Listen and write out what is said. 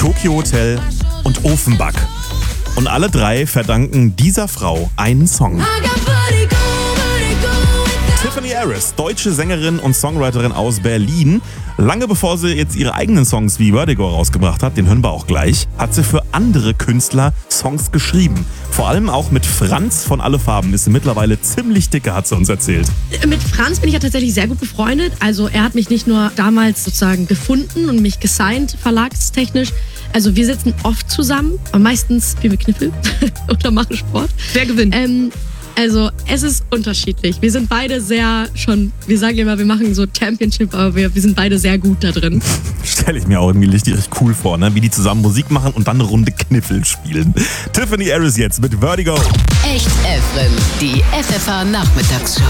Tokyo Hotel und Ofenback. Und alle drei verdanken dieser Frau einen Song. Tiffany Harris, deutsche Sängerin und Songwriterin aus Berlin. Lange bevor sie jetzt ihre eigenen Songs wie Vertigo rausgebracht hat, den hören wir auch gleich, hat sie für andere Künstler Songs geschrieben. Vor allem auch mit Franz von Alle Farben ist sie mittlerweile ziemlich dicke, hat sie uns erzählt. Mit Franz bin ich ja tatsächlich sehr gut befreundet. Also er hat mich nicht nur damals sozusagen gefunden und mich gesigned, verlagstechnisch. Also wir sitzen oft zusammen, aber meistens spielen wir Kniffel oder machen Sport. Wer gewinnt? Also es ist unterschiedlich. Wir sind beide wir sagen immer, wir machen so Championship, aber wir sind beide sehr gut da drin. Stelle ich mir auch irgendwie richtig cool vor, ne? Wie die zusammen Musik machen und dann eine Runde Kniffel spielen. Tiffany Harris jetzt mit Vertigo. Echt FM, die FFH Nachmittagsshow.